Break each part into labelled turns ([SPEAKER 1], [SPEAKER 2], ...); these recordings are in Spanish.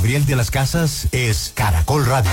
[SPEAKER 1] Gabriel de las Casas es Caracol Radio.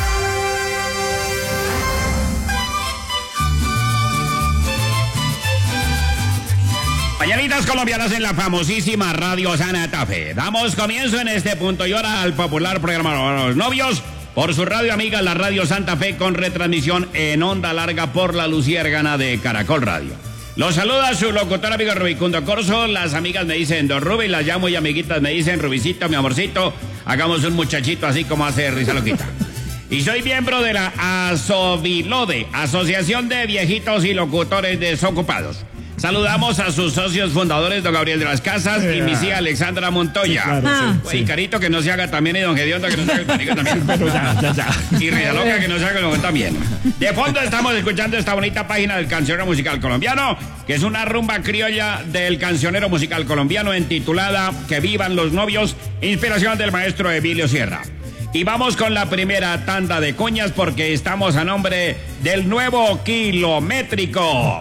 [SPEAKER 2] Mañanitas colombianas en la famosísima Radio Santa Fe. Damos comienzo en este punto y hora al popular programa Los Novios por su radio amiga, la Radio Santa Fe, con retransmisión en onda larga por la Luciérgana de Caracol Radio. Los saluda su locutor amigo Rubicundo Corso. Las amigas me dicen Don Rubi, las llamo y amiguitas me dicen Rubicito, mi amorcito. Hagamos un muchachito así como hace Risa Loquita. Y soy miembro de la ASOVILODE, Asociación de Viejitos y Locutores Desocupados. Saludamos a sus socios fundadores, don Gabriel de las Casas y mi tía Alexandra Montoya. Sí, claro, sí. Y Carito que no se haga también, y don Gediondo que no se haga también. Pero ya. Y Risa Loca que no se haga también. De fondo estamos escuchando esta bonita página del cancionero musical colombiano, que es una rumba criolla del cancionero musical colombiano intitulada Que vivan los novios, inspiración del maestro Emilio Sierra. Y vamos con la primera tanda de cuñas porque estamos a nombre del nuevo Kilométrico.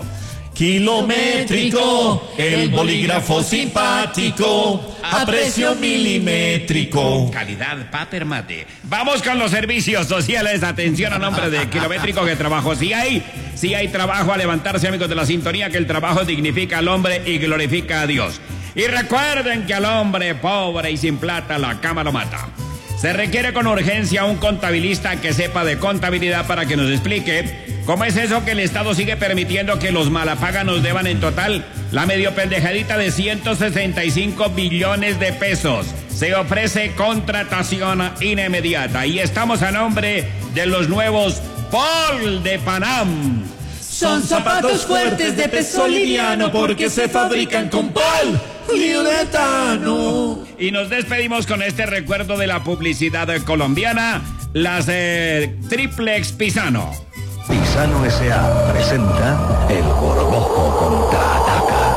[SPEAKER 3] Kilométrico, el bolígrafo simpático, a precio milimétrico.
[SPEAKER 2] Calidad paper mate. Vamos con los servicios sociales. Atención a nombre de Kilométrico que trabajo. Si hay trabajo a levantarse, amigos de la sintonía, que el trabajo dignifica al hombre y glorifica a Dios. Y recuerden que al hombre pobre y sin plata la cama lo mata. Se requiere con urgencia un contabilista que sepa de contabilidad para que nos explique cómo es eso que el Estado sigue permitiendo que los malapagas nos deban en total la medio pendejadita de 165 billones de pesos. Se ofrece contratación inmediata y estamos a nombre de los nuevos Paul de Panam.
[SPEAKER 3] Son zapatos fuertes de peso liviano porque se fabrican con poliuretano.
[SPEAKER 2] Y nos despedimos con este recuerdo de la publicidad colombiana, las Triplex Pisano.
[SPEAKER 4] Pisano S.A. presenta El Gorgojo contraataca.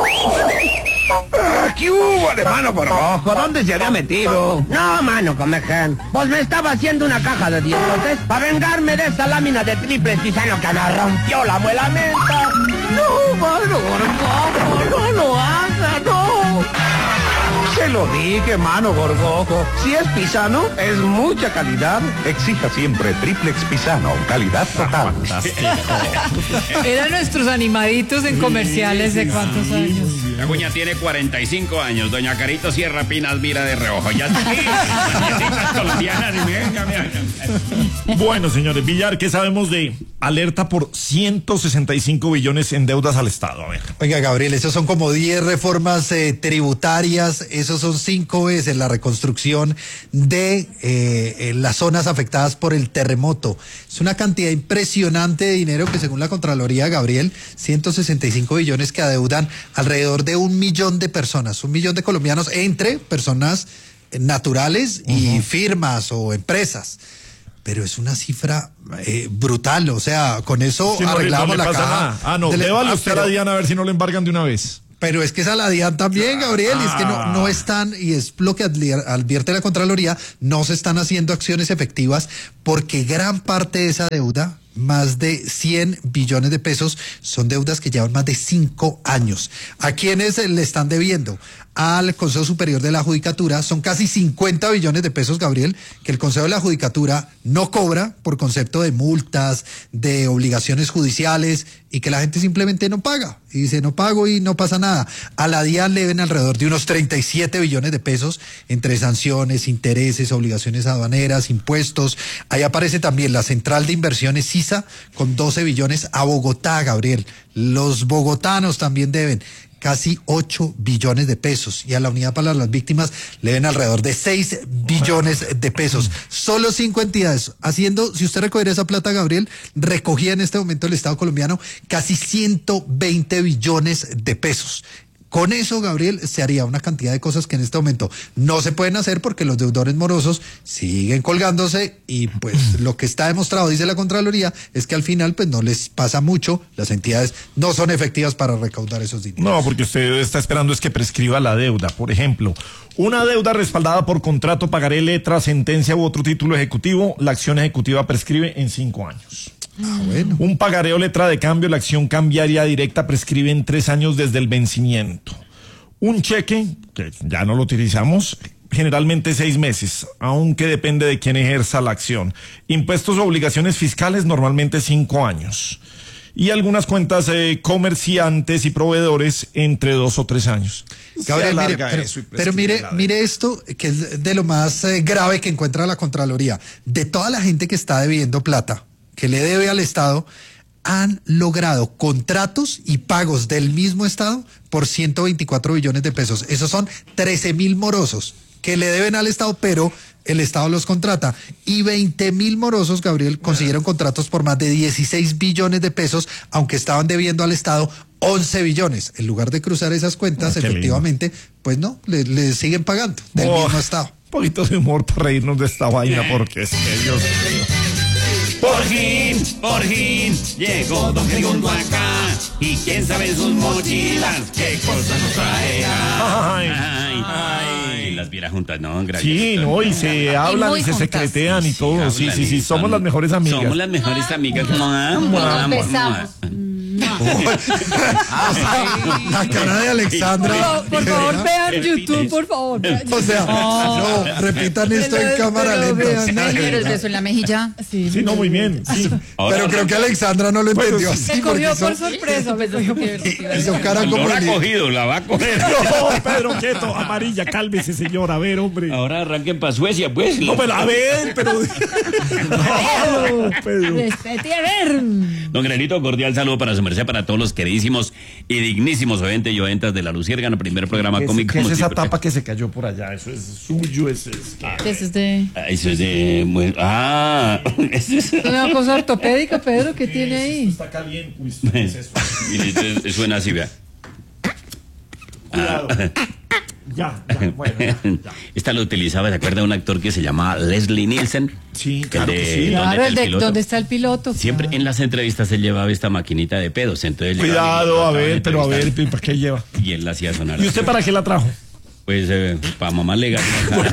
[SPEAKER 5] ¿Qué hubo, hermano Gorgojo? ¿Dónde se había metido?
[SPEAKER 6] No, mano, Comején. Pues me estaba haciendo una caja de dientes para vengarme de esa lámina de triple Pisano que me rompió la muela menta. No, mano Gorgojo, no lo haga, no.
[SPEAKER 5] Se lo dije, mano Gorgojo. Si es Pisano, es mucha calidad.
[SPEAKER 4] Exija siempre Triplex Pisano, calidad total.
[SPEAKER 7] Eran nuestros animaditos en comerciales de cuántos años.
[SPEAKER 2] La cuña tiene 45 años. Doña Carito Sierra Pinas mira de reojo. Ya está aquí. Colombianas.
[SPEAKER 3] Bueno, señores, Villar, ¿qué sabemos de alerta por 165 billones en deudas al Estado? A ver.
[SPEAKER 8] Oiga, Gabriel, esos son como 10 reformas tributarias. Esos son 5 veces la reconstrucción de las zonas afectadas por el terremoto. Es una cantidad impresionante de dinero que, según la Contraloría, Gabriel, 165 billones que adeudan alrededor de 1 millón de personas, 1 millón de colombianos, entre personas naturales y firmas o empresas. Pero es una cifra brutal, o sea, con eso
[SPEAKER 3] si
[SPEAKER 8] arreglamos
[SPEAKER 3] no
[SPEAKER 8] la caja.
[SPEAKER 3] Débalo usted a Diana a ver si no le embargan de una vez.
[SPEAKER 8] Pero es que es a la DIAN también, Gabriel, y es que no están, y es lo que advierte la Contraloría, no se están haciendo acciones efectivas porque gran parte de esa deuda, más de 100 billones de pesos, son deudas que llevan más de 5 años. ¿A quiénes le están debiendo? Al Consejo Superior de la Judicatura. Son casi 50 billones de pesos, Gabriel, que el Consejo de la Judicatura no cobra por concepto de multas, de obligaciones judiciales, y que la gente simplemente no paga. Y dice, no pago y no pasa nada. A la DIAN le deben alrededor de unos 37 billones de pesos entre sanciones, intereses, obligaciones aduaneras, impuestos. Ahí aparece también la Central de Inversiones CISA con 12 billones a Bogotá, Gabriel. Los bogotanos también deben casi 8 billones de pesos, y a la Unidad para las Víctimas le ven alrededor de 6 billones de pesos. Solo 5 entidades haciendo, si usted recogiera esa plata, Gabriel, recogía en este momento el Estado colombiano casi 120 billones de pesos. Con eso, Gabriel, se haría una cantidad de cosas que en este momento no se pueden hacer porque los deudores morosos siguen colgándose, y pues lo que está demostrado, dice la Contraloría, es que al final pues no les pasa mucho, las entidades no son efectivas para recaudar esos dineros.
[SPEAKER 3] No, porque usted está esperando es que prescriba la deuda. Por ejemplo, una deuda respaldada por contrato, pagaré, letra, sentencia u otro título ejecutivo, la acción ejecutiva prescribe en 5 años.
[SPEAKER 8] Bueno.
[SPEAKER 3] Un pagaré o letra de cambio, la acción cambiaria directa prescribe en 3 años desde el vencimiento. Un cheque, que ya no lo utilizamos, generalmente 6 meses, aunque depende de quién ejerza la acción. Impuestos o obligaciones fiscales, normalmente 5 años. Y algunas cuentas comerciantes y proveedores entre 2 o 3 años.
[SPEAKER 8] Gabriel, mire esto, que es de lo más grave que encuentra la Contraloría. De toda la gente que está debiendo plata, que le debe al Estado, han logrado contratos y pagos del mismo Estado por 124 billones de pesos. Esos son 13.000 morosos que le deben al Estado, pero el Estado los contrata. Y 20.000 morosos, Gabriel, consiguieron contratos por más de 16 billones de pesos, aunque estaban debiendo al Estado 11 billones. En lugar de cruzar esas cuentas, efectivamente, pues no, le siguen pagando del mismo Estado.
[SPEAKER 3] Un poquito de humor para reírnos de esta vaina, porque es que Dios mío.
[SPEAKER 2] Por fin, llegó Don Geriondo acá. Y quién sabe en sus mochilas qué cosas nos trae. Ay, las vieras juntas, ¿no? Gracias.
[SPEAKER 3] Sí, no, y se hablan y se secretean y todo. Sí, somos las mejores amigas.
[SPEAKER 2] Somos las mejores amigas.
[SPEAKER 7] Besamos.
[SPEAKER 8] La cara de Alexandra.
[SPEAKER 7] Por favor, vean YouTube, por favor.
[SPEAKER 8] O sea, no, repitan esto en cámara lenta.
[SPEAKER 7] Pero el beso en la mejilla.
[SPEAKER 3] Sí, no, muy bien. Sí.
[SPEAKER 8] Pero creo que Alexandra no lo entendió así.
[SPEAKER 7] Me cogió por sorpresa.
[SPEAKER 8] Hizo cara como
[SPEAKER 2] la ha cogido, la va a coger.
[SPEAKER 3] No, Pedro, quieto, amarilla, cálmese, señor. A ver, hombre.
[SPEAKER 2] Ahora arranquen para Suecia, pues.
[SPEAKER 3] No, pero a ver, pero. No, Pedro.
[SPEAKER 7] Respete, a ver.
[SPEAKER 2] Don Granito, cordial saludo para su merced, para todos los queridísimos y dignísimos oyentes y oyentas de La Luciérnaga, el primer programa cómico.
[SPEAKER 3] ¿Qué es esa tapa que se cayó por allá? Eso es suyo,
[SPEAKER 7] Eso es de...
[SPEAKER 2] Eso es de... Eso es...
[SPEAKER 7] Una cosa ortopédica, Pedro, ¿qué tiene ahí?
[SPEAKER 3] Está caliente. Uy, ¿qué es eso?
[SPEAKER 2] Mire, suena así, vea.
[SPEAKER 3] Cuidado. Ya, bueno, ya.
[SPEAKER 2] Esta lo utilizaba, ¿se acuerda de un actor que se llamaba Leslie Nielsen?
[SPEAKER 3] Sí, claro que sí.
[SPEAKER 7] Claro, ¿dónde está el piloto?
[SPEAKER 2] Siempre en las entrevistas él llevaba esta maquinita de pedos, entonces...
[SPEAKER 3] Cuidado, a ver, ¿para qué lleva?
[SPEAKER 2] Y él la hacía sonar.
[SPEAKER 3] ¿Y usted para qué la trajo?
[SPEAKER 2] Pues para mamá legal.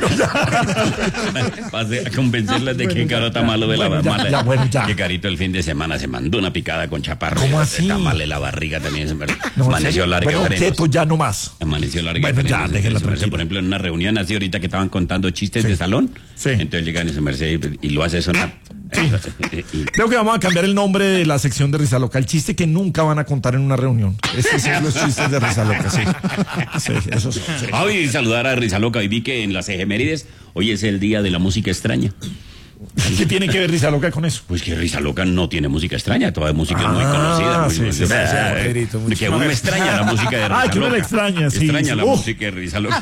[SPEAKER 2] Para convencerlas de que Caro está malo de la mala. Que Carito el fin de semana se mandó una picada con chaparro.
[SPEAKER 3] ¿Cómo así?
[SPEAKER 2] Está mal de la barriga también.
[SPEAKER 3] No,
[SPEAKER 2] amaneció larga.
[SPEAKER 3] Bueno, quieto, ya no más.
[SPEAKER 2] Amaneció larga.
[SPEAKER 3] Bueno, ya, déjenla tranquila.
[SPEAKER 2] Por ejemplo, en una reunión así ahorita que estaban contando chistes de salón. Sí. Entonces llegan ese merced y lo hace sonar.
[SPEAKER 3] Sí. Creo que vamos a cambiar el nombre de la sección de Risa Loca. El chiste que nunca van a contar en una reunión. Estos son los chistes de Risa Loca, sí, esos son. Sí.
[SPEAKER 2] Hoy saludar a Risa Loca y vi que en las efemérides hoy es el día de la música extraña.
[SPEAKER 3] ¿Qué tiene que ver Risa Loca con eso?
[SPEAKER 2] Pues que Risa Loca no tiene música extraña, toda música es muy conocida. Que aún me extraña la música de Risa Loca.
[SPEAKER 3] Que uno le extraña, sí.
[SPEAKER 2] Extraña la música de Risa Loca.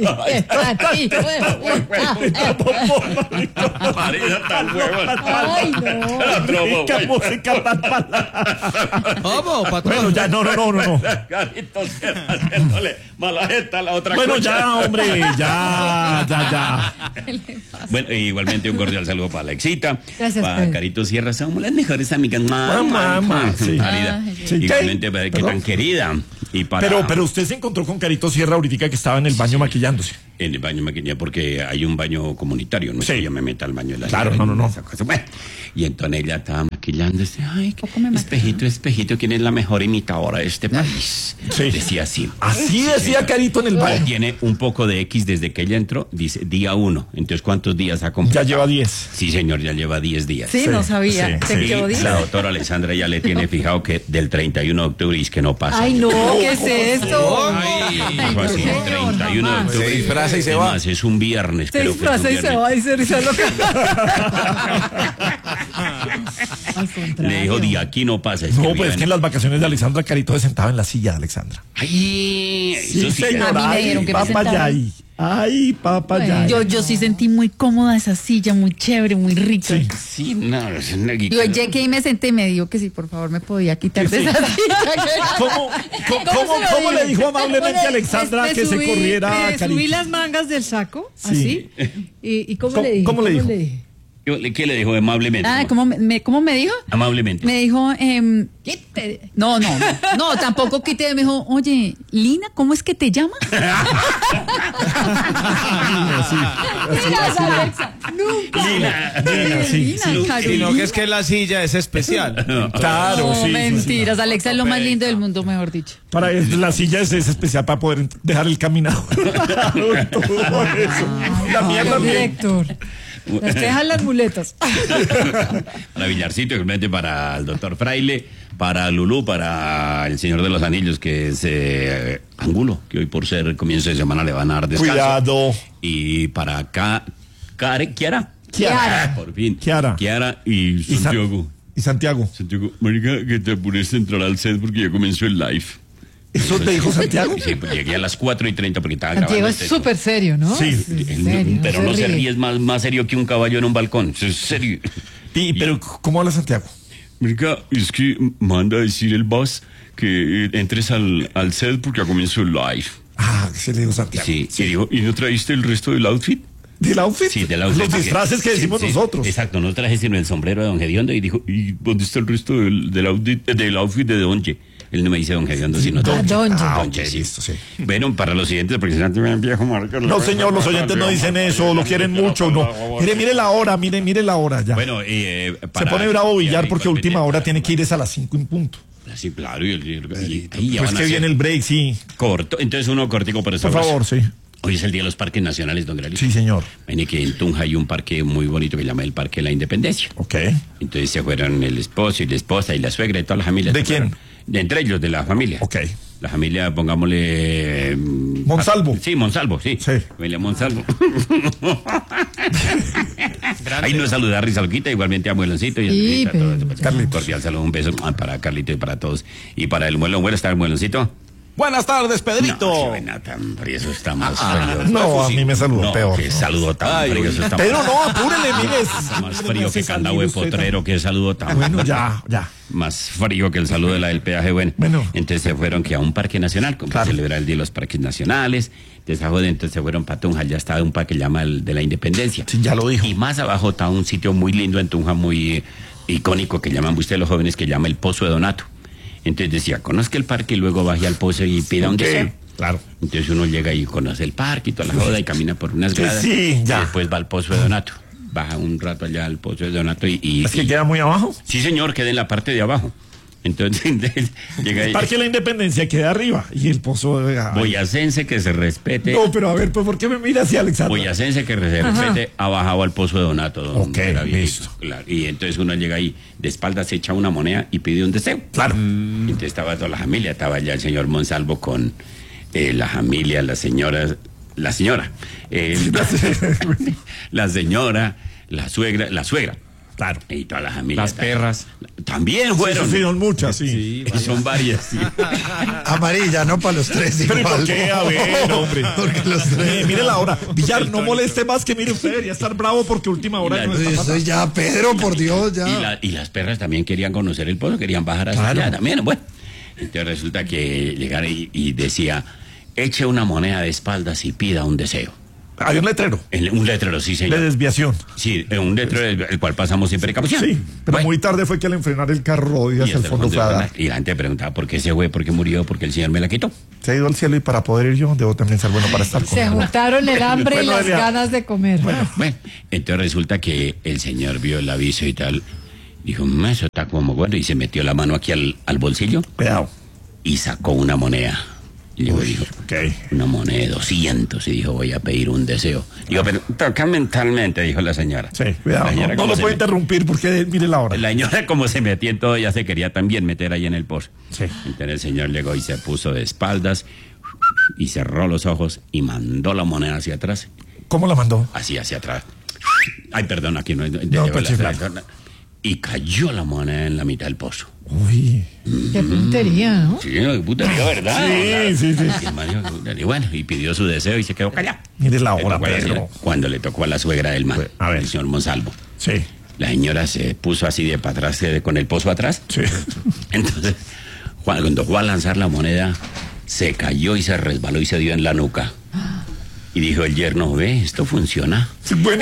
[SPEAKER 2] Marina tan huevón.
[SPEAKER 7] Ay, no.
[SPEAKER 3] ¿Qué música tan mala?
[SPEAKER 6] ¿Cómo, patrón?
[SPEAKER 3] Bueno, ya, no.
[SPEAKER 2] Carito haciéndole mala jeta a la otra cosa.
[SPEAKER 3] Bueno, ya, hombre, ya.
[SPEAKER 2] Bueno, igualmente un cordial saludo para Alexita,
[SPEAKER 7] gracias,
[SPEAKER 2] para
[SPEAKER 7] Pedro.
[SPEAKER 2] Carito Sierra, somos las mejores amigas. Mamá, sí. Igualmente, que tan querida. Y para...
[SPEAKER 3] Pero usted se encontró con Carito Sierra ahorita que estaba en el baño maquillándose.
[SPEAKER 2] En el baño maquillándose, porque hay un baño comunitario, no es que yo me meta al baño de la
[SPEAKER 3] Claro,
[SPEAKER 2] gente,
[SPEAKER 3] no.
[SPEAKER 2] Bueno, y entonces ella estaba maquillándose. Ay, espejito, ¿quién es la mejor imitadora de este país?
[SPEAKER 3] Sí.
[SPEAKER 2] Decía así.
[SPEAKER 3] Así decía Carito en el baño.
[SPEAKER 2] Tiene un poco de X desde que ella entró, dice día 1. Entonces, ¿cuántos días ha completado?
[SPEAKER 3] Ya lleva 10.
[SPEAKER 2] Sí, señor, ya lleva 10 días.
[SPEAKER 7] Sí, no sabía.
[SPEAKER 3] Sí.
[SPEAKER 7] Quedó
[SPEAKER 2] Y
[SPEAKER 7] 10.
[SPEAKER 2] la doctora Alexandra ya le tiene fijado que del 31 de octubre es que no pasa.
[SPEAKER 7] Ay, no, ¿qué es esto?
[SPEAKER 2] Ay, así,
[SPEAKER 7] señor,
[SPEAKER 2] 31 de
[SPEAKER 7] jamás.
[SPEAKER 2] octubre.
[SPEAKER 6] Se disfraza y se va.
[SPEAKER 2] Además, es un viernes.
[SPEAKER 7] Se
[SPEAKER 2] creo que es un
[SPEAKER 7] disfraza y se
[SPEAKER 2] viernes.
[SPEAKER 7] va, dice Risa Loca. Al contrario.
[SPEAKER 2] Le dijo, de aquí no pasa. Es
[SPEAKER 3] No,
[SPEAKER 2] que
[SPEAKER 3] pues es que en las vacaciones de Alexandra Carito se sentaba en la silla de Alexandra.
[SPEAKER 2] Ay, eso sí.
[SPEAKER 3] señora.
[SPEAKER 7] A mí me dijeron que me sentara.
[SPEAKER 3] Ay, papayay.
[SPEAKER 7] Yo sí sentí muy cómoda esa silla, muy chévere, muy rica.
[SPEAKER 3] Sí.
[SPEAKER 2] Sí, no, es una
[SPEAKER 7] Yo llegué y me senté y me dijo que sí, por favor, me podía quitar de esa silla.
[SPEAKER 3] ¿Cómo le dijo amablemente a Alexandra que se corriera,
[SPEAKER 7] Me subí
[SPEAKER 3] Carito?
[SPEAKER 7] las mangas del saco,
[SPEAKER 3] Sí.
[SPEAKER 7] así. ¿Y cómo le dije?
[SPEAKER 3] ¿Cómo le dijo?
[SPEAKER 2] ¿Qué le dijo amablemente?
[SPEAKER 7] ¿cómo me dijo?
[SPEAKER 2] Amablemente.
[SPEAKER 7] Me dijo, quite. No, tampoco quite. Me dijo, oye, Lina, ¿cómo es que te llamas? Mira, Alexa, nunca.
[SPEAKER 2] Lina,
[SPEAKER 3] sí.
[SPEAKER 9] Sino que es que la silla es especial.
[SPEAKER 3] Claro,
[SPEAKER 7] No,
[SPEAKER 3] sí.
[SPEAKER 7] mentiras, Alexa es lo más lindo del mundo, mejor dicho.
[SPEAKER 3] Para la silla es especial para poder dejar el caminador. Todo eso. La mía
[SPEAKER 7] Señor
[SPEAKER 3] también.
[SPEAKER 7] director. Las dejan las muletas.
[SPEAKER 2] Para Villarcito, igualmente para el doctor Fraile, para Lulú, para el Señor de los Anillos, que es Angulo, que hoy por ser comienzo de semana le van a dar descanso.
[SPEAKER 3] Cuidado.
[SPEAKER 2] Y para Kiara. Por fin.
[SPEAKER 3] Kiara.
[SPEAKER 2] Y Santiago.
[SPEAKER 3] Y Santiago.
[SPEAKER 2] Santiago, marica, que te apures a entrar al set porque ya comenzó el live.
[SPEAKER 3] ¿Eso te dijo Santiago?
[SPEAKER 2] Sí, pues llegué a las 4:30 porque estaba
[SPEAKER 7] Santiago
[SPEAKER 2] grabando
[SPEAKER 7] es súper serio, ¿no?
[SPEAKER 3] Sí,
[SPEAKER 7] serio,
[SPEAKER 2] pero no se
[SPEAKER 7] ríe.
[SPEAKER 2] ríe, es más serio que un caballo en un balcón. Es serio.
[SPEAKER 3] Pero, ¿cómo habla Santiago?
[SPEAKER 2] Marica, es que manda a decir el boss que entres al set porque ya comenzó el live.
[SPEAKER 3] Se le dijo Santiago.
[SPEAKER 2] Sí, y dijo, ¿y no trajiste el resto del outfit?
[SPEAKER 3] ¿Del outfit?
[SPEAKER 2] Sí, del outfit.
[SPEAKER 3] Los disfraces que decimos
[SPEAKER 2] Sí,
[SPEAKER 3] nosotros.
[SPEAKER 2] Exacto, no traje sino el sombrero de Don Gediondo y dijo, ¿y dónde está el resto del outfit de Donche? Él no me dice Don Gediondo, sino
[SPEAKER 7] Donche.
[SPEAKER 2] Donche,
[SPEAKER 3] ok,
[SPEAKER 2] sí.
[SPEAKER 3] listo, sí.
[SPEAKER 2] Bueno, para los siguientes, porque si no te ven viejo marca.
[SPEAKER 3] No, señor, los oyentes no dicen eso, lo quieren mucho, no. Mire la hora, mire la hora ya.
[SPEAKER 2] Bueno,
[SPEAKER 3] Se pone bravo Villar porque a última hora tiene que ir a las 5 en punto.
[SPEAKER 2] Sí, claro, y
[SPEAKER 3] Pues que viene el break, sí.
[SPEAKER 2] corto. Entonces uno cortico por eso.
[SPEAKER 3] Por favor, sí.
[SPEAKER 2] Hoy es el Día de los Parques Nacionales, don Gralito.
[SPEAKER 3] Sí, señor.
[SPEAKER 2] Viene que en Tunja hay un parque muy bonito que se llama el Parque de la Independencia.
[SPEAKER 3] Ok.
[SPEAKER 2] Entonces se fueron el esposo y la esposa y la suegra y toda la familia.
[SPEAKER 3] ¿De
[SPEAKER 2] se fueron.
[SPEAKER 3] quién?
[SPEAKER 2] Entre ellos, de la familia.
[SPEAKER 3] Ok.
[SPEAKER 2] La familia, pongámosle...
[SPEAKER 3] Monsalvo.
[SPEAKER 2] Sí, Monsalvo, sí.
[SPEAKER 3] Sí.
[SPEAKER 2] Familia Monsalvo. Ahí nos saluda a Rizalquita, igualmente a Mueloncito y a
[SPEAKER 7] Sí,
[SPEAKER 2] Andrita, todo eso.
[SPEAKER 7] pero-
[SPEAKER 3] Carlitos.
[SPEAKER 2] Cordial saludo, un beso para Carlito y para todos. Y para el Muelón, ¿está el Mueloncito?
[SPEAKER 3] Buenas tardes, Pedrito.
[SPEAKER 2] No, qué buena, tan frío, eso está más frío.
[SPEAKER 3] No, a mí me saludó
[SPEAKER 2] No,
[SPEAKER 3] peor.
[SPEAKER 2] qué saludo tan frío, eso está
[SPEAKER 3] Pedro, no, apúrele, mire.
[SPEAKER 2] está más frío que candado de potrero, qué saludo tan
[SPEAKER 3] Bueno, ya.
[SPEAKER 2] más frío que el saludo de la del peaje, bueno. Entonces se fueron que a un parque nacional, como para celebrar el Día de los Parques Nacionales. Entonces se fueron para Tunja, ya estaba un parque que llama el de la Independencia.
[SPEAKER 3] Sí, ya lo dijo.
[SPEAKER 2] Y más abajo está un sitio muy lindo en Tunja, muy icónico, que llaman ustedes los jóvenes, que llama el Pozo de Donato. Entonces decía, conozca el parque y luego baje al pozo y pida un deseo.
[SPEAKER 3] Claro.
[SPEAKER 2] Entonces uno llega y conoce el parque y toda la joda y camina por unas gradas.
[SPEAKER 3] Sí, ya.
[SPEAKER 2] Y después va al Pozo de Donato. Baja un rato allá al Pozo de Donato y
[SPEAKER 3] ¿Es que queda muy abajo?
[SPEAKER 2] sí, señor, queda en la parte de abajo. Entonces llega ahí.
[SPEAKER 3] El Parque de la Independencia queda arriba y el pozo de...
[SPEAKER 2] Boyacense que se respete.
[SPEAKER 3] No, pero a ver, pues, ¿por qué me mira así, Alexander?
[SPEAKER 2] Boyacense que se respete ha bajado al Pozo de Donato.
[SPEAKER 3] Ok, listo.
[SPEAKER 2] Claro. Y entonces uno llega ahí, de espaldas se echa una moneda y pide un deseo.
[SPEAKER 3] Claro.
[SPEAKER 2] Entonces estaba toda la familia, estaba ya el señor Monsalvo con la familia, la señora, la señora, la suegra.
[SPEAKER 3] Claro.
[SPEAKER 2] Y toda la familia.
[SPEAKER 9] Las perras.
[SPEAKER 2] También fueron.
[SPEAKER 3] Sí, son muchas, sí.
[SPEAKER 2] Y son varias, sí.
[SPEAKER 8] Amarilla, no para los tres
[SPEAKER 3] Pero ¿y
[SPEAKER 8] igual.
[SPEAKER 3] por qué? A ver, hombre.
[SPEAKER 8] Porque los tres.
[SPEAKER 3] Mire la hora. Villar, no moleste más que mire usted. Debería estar bravo porque última hora
[SPEAKER 2] Y la-
[SPEAKER 3] no está
[SPEAKER 8] Eso
[SPEAKER 3] pasando.
[SPEAKER 8] ya, Pedro, por Dios, ya.
[SPEAKER 2] Y las perras también querían conocer el pozo, querían bajar hasta allá también. Bueno, entonces resulta que llegaron y decía, eche una moneda de espaldas y pida un deseo.
[SPEAKER 3] Había un letrero
[SPEAKER 2] Un letrero, sí,
[SPEAKER 3] de
[SPEAKER 2] señor.
[SPEAKER 3] desviación.
[SPEAKER 2] Sí, un letrero el cual pasamos sin precaución.
[SPEAKER 3] Sí, pero
[SPEAKER 2] Bueno,
[SPEAKER 3] muy tarde fue que al enfrenar el carro y
[SPEAKER 2] y
[SPEAKER 3] hacia el
[SPEAKER 2] hasta
[SPEAKER 3] fondo fue a dar.
[SPEAKER 2] y la gente preguntaba por qué se fue, por qué murió, por qué el señor me la quitó.
[SPEAKER 3] Se ha ido al cielo y para poder ir yo debo también ser bueno para estar con
[SPEAKER 7] Se
[SPEAKER 3] él.
[SPEAKER 7] juntaron el hambre y
[SPEAKER 3] Bueno,
[SPEAKER 7] las
[SPEAKER 3] ya.
[SPEAKER 7] ganas de comer.
[SPEAKER 2] Bueno, entonces resulta que el señor vio el aviso y tal. Dijo, eso está como bueno. Y se metió la mano aquí al bolsillo
[SPEAKER 3] Cuidado.
[SPEAKER 2] y sacó una moneda. Y luego dijo,
[SPEAKER 3] Ok.
[SPEAKER 2] una moneda de 200. Y dijo, voy a pedir un deseo. Digo, pero toca mentalmente, dijo la señora.
[SPEAKER 3] Sí, cuidado.
[SPEAKER 2] La señora
[SPEAKER 3] No
[SPEAKER 2] como
[SPEAKER 3] lo
[SPEAKER 2] se
[SPEAKER 3] puede
[SPEAKER 2] met-
[SPEAKER 3] interrumpir porque mire la hora.
[SPEAKER 2] La señora como se metía en todo, ya se quería también meter ahí en el pozo.
[SPEAKER 3] Sí.
[SPEAKER 2] Entonces el señor llegó y se puso de espaldas y cerró los ojos y mandó la moneda hacia atrás.
[SPEAKER 3] ¿Cómo la mandó?
[SPEAKER 2] Así hacia atrás. Ay, perdón, aquí no.
[SPEAKER 3] está chiflando.
[SPEAKER 2] Y cayó la moneda en la mitad del pozo.
[SPEAKER 3] Uy.
[SPEAKER 7] Qué puntería, ¿no?
[SPEAKER 2] Sí, putería, ¿verdad?
[SPEAKER 3] Sí.
[SPEAKER 2] Y el marido, y bueno, y pidió su deseo y se quedó callado.
[SPEAKER 3] Mire la
[SPEAKER 2] Le
[SPEAKER 3] hora,
[SPEAKER 2] tocó a la
[SPEAKER 3] Pedro.
[SPEAKER 2] señora, cuando le tocó a la suegra del man,
[SPEAKER 3] A ver.
[SPEAKER 2] el señor Monsalvo.
[SPEAKER 3] Sí.
[SPEAKER 2] La señora se puso así de para atrás, con el pozo atrás.
[SPEAKER 3] Sí.
[SPEAKER 2] Entonces, cuando fue a lanzar la moneda, se cayó y se resbaló y se dio en la nuca. Y dijo el yerno, ve, esto funciona.
[SPEAKER 3] Bueno,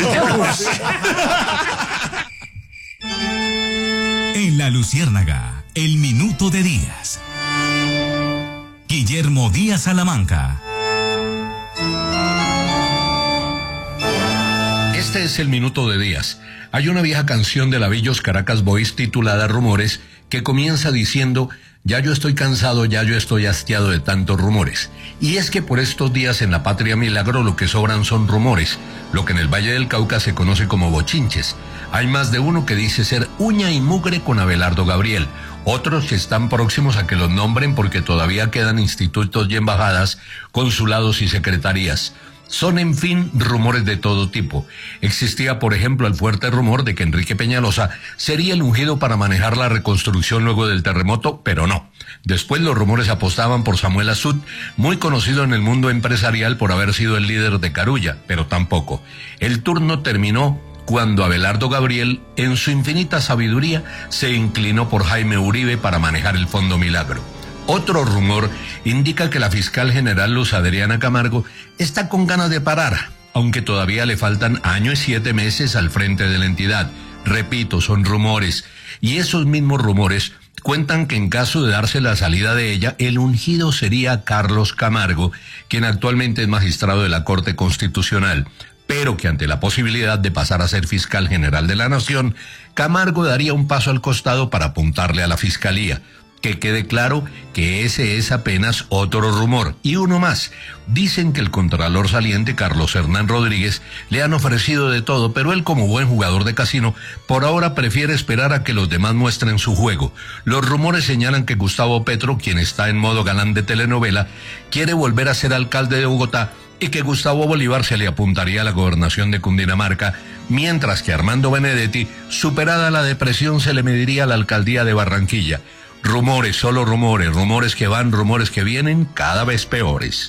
[SPEAKER 1] En La Luciérnaga, el minuto de Díaz. Guillermo Díaz Salamanca.
[SPEAKER 10] Este es el minuto de Díaz. Hay una vieja canción de la Villos Caracas Boys titulada Rumores que comienza diciendo: ya yo estoy cansado, ya yo estoy hastiado de tantos rumores. Y es que por estos días en la Patria Milagro lo que sobran son rumores, lo que en el Valle del Cauca se conoce como bochinches. Hay más de uno que dice ser uña y mugre con Abelardo Gabriel, otros que están próximos a que los nombren porque todavía quedan institutos y embajadas, consulados y secretarías. Son, en fin, rumores de todo tipo. Existía, por ejemplo, el fuerte rumor de que Enrique Peñalosa sería el ungido para manejar la reconstrucción luego del terremoto, pero no. Después los rumores apostaban por Samuel Azud, muy conocido en el mundo empresarial por haber sido el líder de Carulla, pero tampoco. El turno terminó cuando Abelardo Gabriel, en su infinita sabiduría, se inclinó por Jaime Uribe para manejar el Fondo Milagro. Otro rumor indica que la fiscal general Luz Adriana Camargo está con ganas de parar, aunque todavía le faltan año y 7 meses al frente de la entidad. Repito, son rumores, y esos mismos rumores cuentan que en caso de darse la salida de ella, el ungido sería Carlos Camargo, quien actualmente es magistrado de la Corte Constitucional, pero que ante la posibilidad de pasar a ser fiscal general de la Nación, Camargo daría un paso al costado para apuntarle a la fiscalía. Que quede claro que ese es apenas otro rumor. Y uno más. Dicen que el contralor saliente, Carlos Hernán Rodríguez, le han ofrecido de todo, pero él, como buen jugador de casino, por ahora prefiere esperar a que los demás muestren su juego. Los rumores señalan que Gustavo Petro, quien está en modo galán de telenovela, quiere volver a ser alcalde de Bogotá y que Gustavo Bolívar se le apuntaría a la gobernación de Cundinamarca, mientras que Armando Benedetti, superada la depresión, se le mediría a la alcaldía de Barranquilla. Rumores, solo rumores, rumores que van, rumores que vienen, cada vez peores.